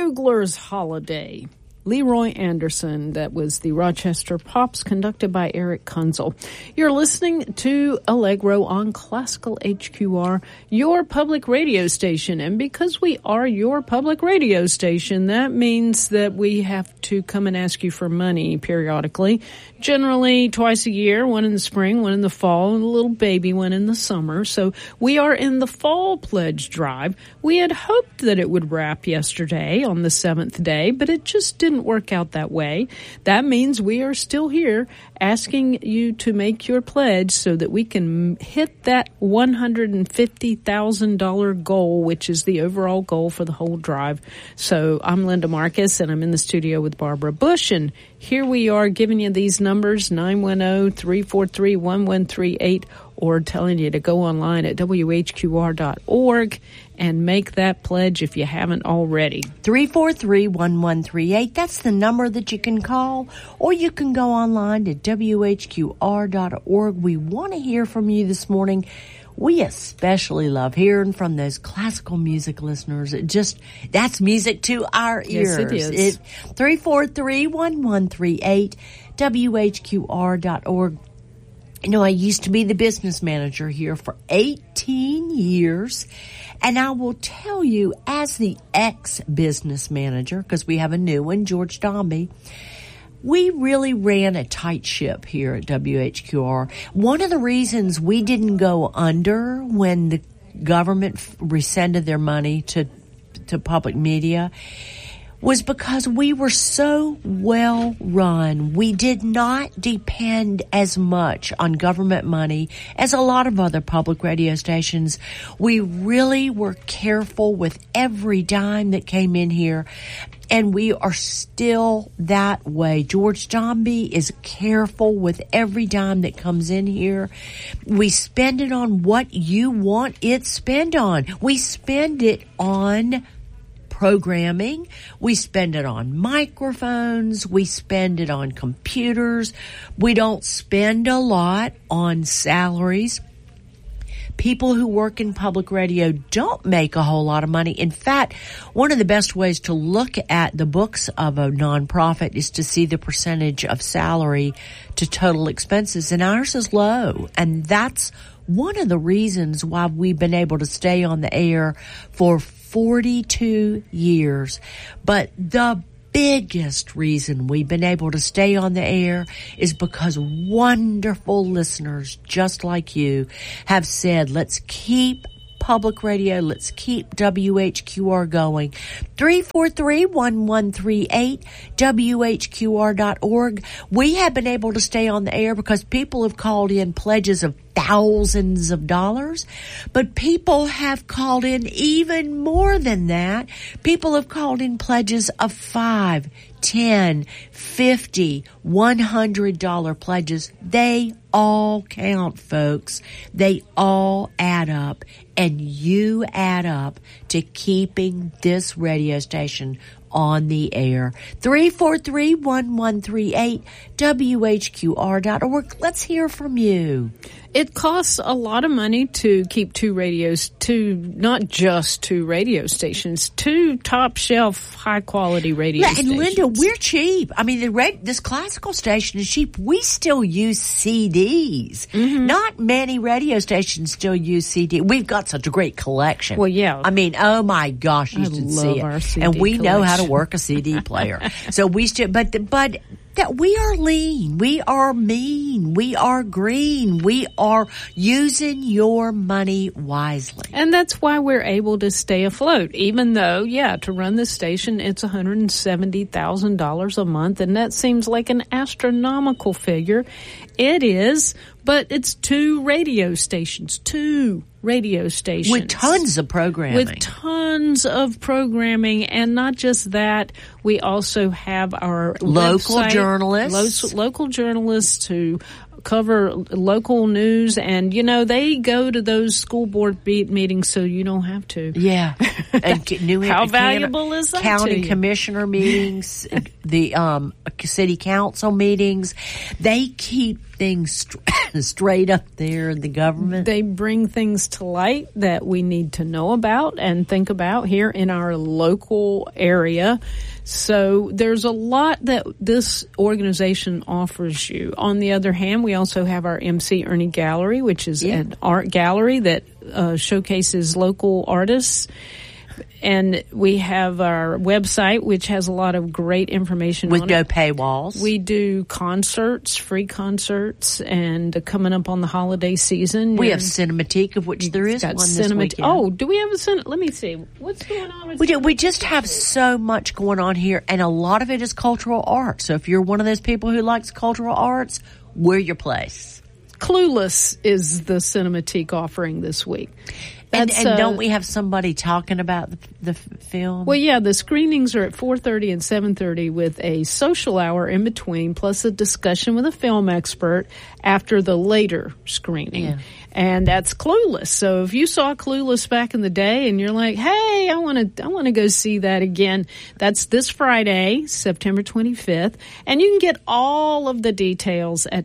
Kugler's Holiday. Leroy Anderson. That was the Rochester Pops, conducted by Eric Kunzel. You're listening to Allegro on Classical HQR, your public radio station. And because we are your public radio station, that means that we have to come and ask you for money periodically. Generally twice a year, one in the spring, one in the fall, and a little baby one in the summer. So we are in the fall pledge drive. We had hoped that it would wrap yesterday on the 7th day, but it just didn't work out that way. That means we are still here asking you to make your pledge so that we can hit that $150,000 goal, which is the overall goal for the whole drive. So I'm Linda Marcus, and I'm in the studio with Barbara Bush, and here we are giving you these numbers, 910-343-1138, or telling you to go online at whqr.org and make that pledge if you haven't already. 343-1138. That's the number that you can call, or you can go online to whqr.org. We want to hear from you this morning. We especially love hearing from those classical music listeners. That's music to our ears. Yes, it is. 343-1138, whqr.org. You know, I used to be the business manager here for 18 years. And I will tell you, as the ex-business manager, because we have a new one, George Dombey, we really ran a tight ship here at WHQR. One of the reasons we didn't go under when the government rescinded their money to public media was because we were so well run. We did not depend as much on government money as a lot of other public radio stations. We really were careful with every dime that came in here, and we are still that way. George Dombey is careful with every dime that comes in here. We spend it on what you want it spent on. We spend it on programming. We spend it on microphones. We spend it on computers. We don't spend a lot on salaries. People who work in public radio don't make a whole lot of money. In fact, one of the best ways to look at the books of a nonprofit is to see the percentage of salary to total expenses, and ours is low. And that's one of the reasons why we've been able to stay on the air for 42 years. But the biggest reason we've been able to stay on the air is because wonderful listeners just like you have said, let's keep public radio, let's keep WHQR going. 343-1138, WHQR.org. We have been able to stay on the air because people have called in pledges of thousands of dollars, but people have called in even more than that. People have called in pledges of $5, $10, $50, $100 pledges. They all count, folks. They all add up, and you add up to keeping this radio station on the air. 343-1138, WHQR.org. Let's hear from you. It costs a lot of money to keep not just two radio stations, two top shelf, high quality radio stations. And Linda, we're cheap. I mean, this classical station is cheap. We still use CDs. Mm-hmm. Not many radio stations still use CD. We've got such a great collection. Well, yeah. I mean, oh my gosh, you should see our it. CD and we collection. know how to work a CD player. So we still, but that we are lean, we are mean, we are green, we are using your money wisely. And that's why we're able to stay afloat, even though, to run this station, it's $170,000 a month, and that seems like an astronomical figure. It is, but it's two radio stations. With tons of programming. And not just that, we also have our local journalists who cover local news, and they go to those school board meetings, so you don't have to. Yeah. And how valuable is that? County commissioner meetings, the city council meetings, they keep things straight up there in the government. They bring things to light that we need to know about and think about here in our local area. So there's a lot that this organization offers you. On the other hand, we also have our MC Ernie Gallery, which is an art gallery that showcases local artists. And we have our website, which has a lot of great information with on no it. paywalls. We do concerts, free concerts, and coming up on the holiday season. We have Cinematique, of which there is one this weekend. Oh, do we have a Cinematique? Let me see. What's going on with We do. We just have so much going on here, and a lot of it is cultural art. So if you're one of those people who likes cultural arts, we're your place. Clueless is the Cinematique offering this week. And don't we have somebody talking about the film? Well, yeah, the screenings are at 4:30 and 7:30 with a social hour in between, plus a discussion with a film expert after the later screening. Yeah. And that's Clueless. So if you saw Clueless back in the day and you're like, hey, I want to go see that again, that's this Friday, September 25th. And you can get all of the details at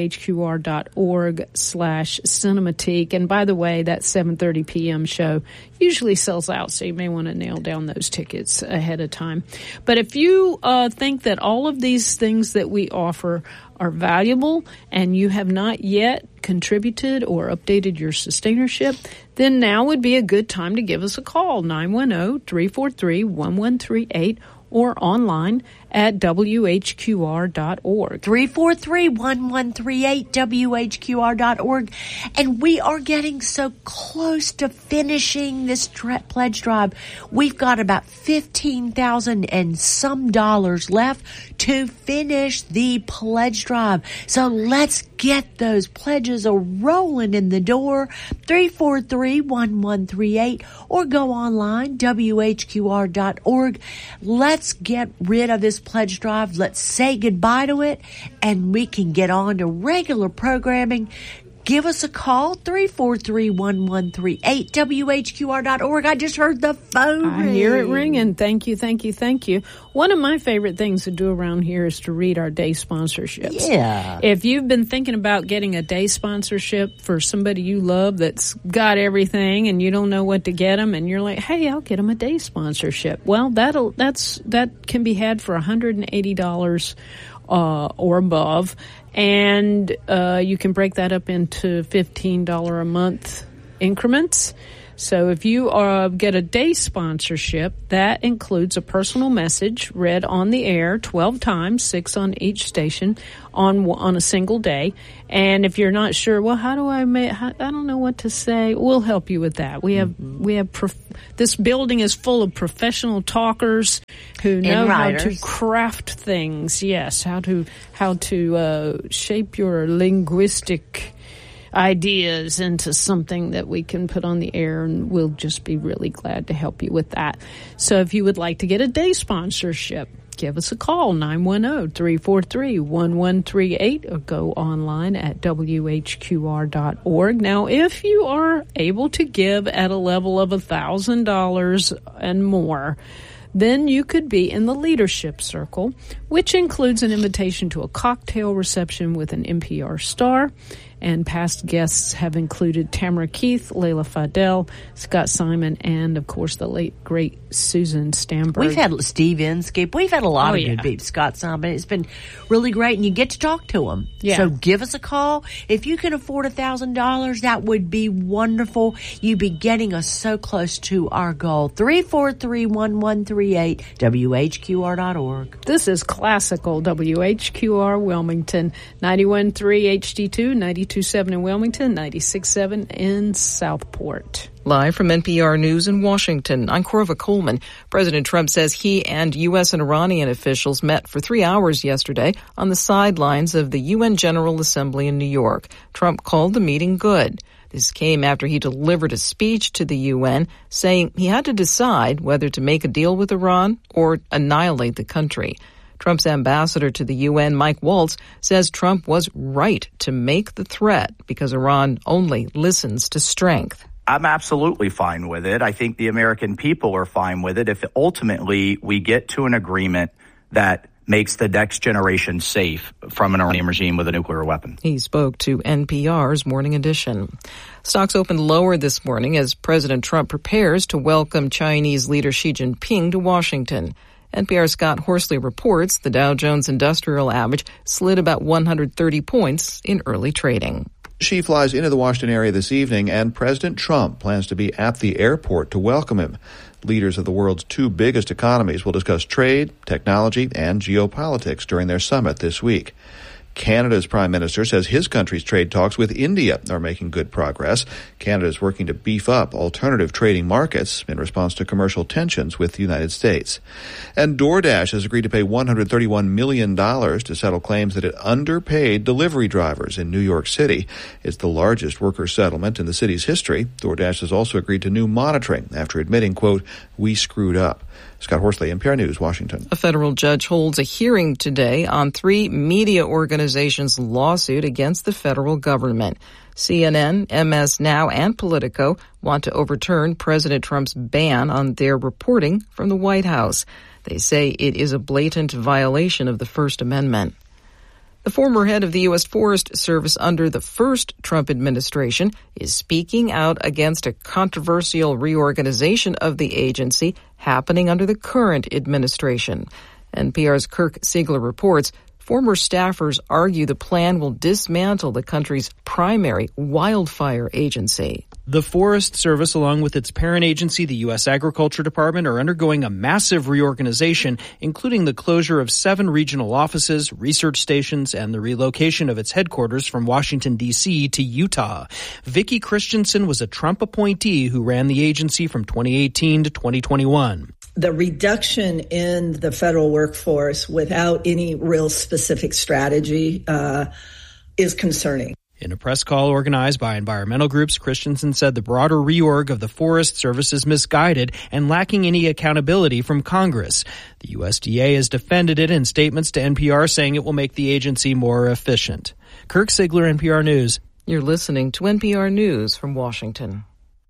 whqr.org/cinematique. And by the way, that 7:30 p.m. show usually sells out, so you may want to nail down those tickets ahead of time. But if you think that all of these things that we offer are valuable and you have not yet contributed or updated your sustainership, then now would be a good time to give us a call, 910-343-1138, or online at whqr.org. 343-1138, whqr.org. And we are getting so close to finishing this pledge drive. We've got about $15,000 and some dollars left to finish the pledge drive. So let's get those pledges rolling in the door. 343-1138, or go online, whqr.org. Let's get rid of this pledge drive. Let's say goodbye to it, and we can get on to regular programming. Give us a call, 343-1138, whqr.org. I just heard the phone ring. I hear it ringing. Thank you, thank you, thank you. One of my favorite things to do around here is to read our day sponsorships. Yeah. If you've been thinking about getting a day sponsorship for somebody you love that's got everything and you don't know what to get them, and you're like, hey, I'll get them a day sponsorship. Well, that can be had for $180 or above. And you can break that up into $15 a month increments. So if you get a day sponsorship, that includes a personal message read on the air 12 times, 6 on each station, on a single day. And if you're not sure, well, how do I don't know what to say, we'll help you with that. We have this building is full of professional talkers who know how to craft things. Yes, how to shape your linguistic ideas into something that we can put on the air, and we'll just be really glad to help you with that. So if you would like to get a day sponsorship, give us a call, 910-343-1138, or go online at whqr.org. Now, if you are able to give at a level of $1,000 and more, then you could be in the Leadership Circle, which includes an invitation to a cocktail reception with an NPR star. And past guests have included Tamara Keith, Layla Fidel, Scott Simon, and, of course, the late, great Susan Stamberg. We've had Steve Inskeep. We've had a lot of good people. Scott Simon. It's been really great, and you get to talk to them. Yeah. So give us a call. If you can afford $1,000, that would be wonderful. You'd be getting us so close to our goal. 343-1138, whqr.org. This is classical WHQR Wilmington, 91.3 HD2, 92.7 in Wilmington, 96.7 in Southport. Live from NPR News in Washington, I'm Corva Coleman. President Trump says he and U.S. and Iranian officials met for 3 hours yesterday on the sidelines of the UN General Assembly in New York. Trump called the meeting good. This came after he delivered a speech to the UN saying he had to decide whether to make a deal with Iran or annihilate the country. Trump's ambassador to the UN, Mike Waltz, says Trump was right to make the threat because Iran only listens to strength. I'm absolutely fine with it. I think the American people are fine with it if ultimately we get to an agreement that makes the next generation safe from an Iranian regime with a nuclear weapon. He spoke to NPR's Morning Edition. Stocks opened lower this morning as President Trump prepares to welcome Chinese leader Xi Jinping to Washington. NPR's Scott Horsley reports the Dow Jones Industrial Average slid about 130 points in early trading. Xi flies into the Washington area this evening, and President Trump plans to be at the airport to welcome him. Leaders of the world's two biggest economies will discuss trade, technology, and geopolitics during their summit this week. Canada's prime minister says his country's trade talks with India are making good progress. Canada is working to beef up alternative trading markets in response to commercial tensions with the United States. And DoorDash has agreed to pay $131 million to settle claims that it underpaid delivery drivers in New York City. It's the largest worker settlement in the city's history. DoorDash has also agreed to new monitoring after admitting, quote, "We screwed up." Scott Horsley, NPR News, Washington. A federal judge holds a hearing today on three media organizations' lawsuit against the federal government. CNN, MS Now, and Politico want to overturn President Trump's ban on their reporting from the White House. They say it is a blatant violation of the First Amendment. The former head of the U.S. Forest Service under the first Trump administration is speaking out against a controversial reorganization of the agency happening under the current administration. NPR's Kirk Siegler reports former staffers argue the plan will dismantle the country's primary wildfire agency. The Forest Service, along with its parent agency, the U.S. Agriculture Department, are undergoing a massive reorganization, including the closure of 7 regional offices, research stations, and the relocation of its headquarters from Washington, D.C. to Utah. Vicki Christensen was a Trump appointee who ran the agency from 2018 to 2021. The reduction in the federal workforce without any real specific strategy is concerning. In a press call organized by environmental groups, Christensen said the broader reorg of the Forest Service is misguided and lacking any accountability from Congress. The USDA has defended it in statements to NPR, saying it will make the agency more efficient. Kirk Siegler, NPR News. You're listening to NPR News from Washington.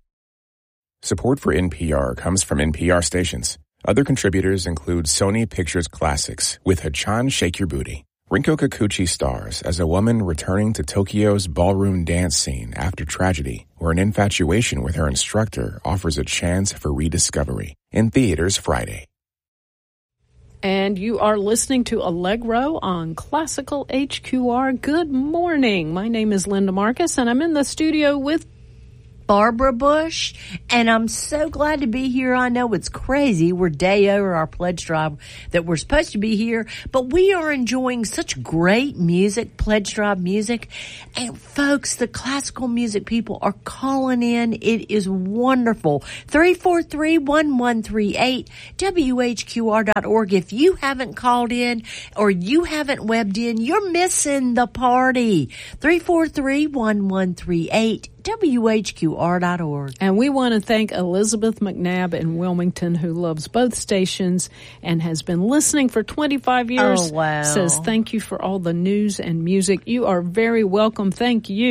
Support for NPR comes from NPR stations. Other contributors include Sony Pictures Classics with Hachan Shake Your Booty. Rinko Kikuchi stars as a woman returning to Tokyo's ballroom dance scene after tragedy, where an infatuation with her instructor offers a chance for rediscovery. In theaters Friday. And you are listening to Allegro on Classical HQR. Good morning. My name is Linda Marcus, and I'm in the studio with Barbara Bush, and I'm so glad to be here. I know it's crazy. We're day over our pledge drive that we're supposed to be here, but we are enjoying such great music, pledge drive music. And folks, the classical music people are calling in. It is wonderful. 343-1138, WHQR.org. If you haven't called in or you haven't webbed in, you're missing the party. 343-1138. WHQR.org. And we want to thank Elizabeth McNabb in Wilmington, who loves both stations and has been listening for 25 years. Oh, wow. Says thank you for all the news and music. You are very welcome. Thank you.